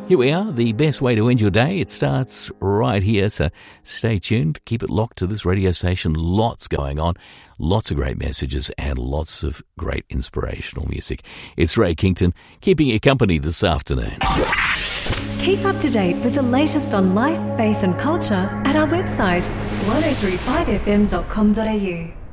Here we are, the best way to end your day. It starts right here, so stay tuned. Keep it locked to this radio station. Lots going on, lots of great messages and lots of great inspirational music. It's Ray Kington, keeping you company this afternoon. Keep up to date with the latest on life, faith and culture at our website 1035fm.com.au.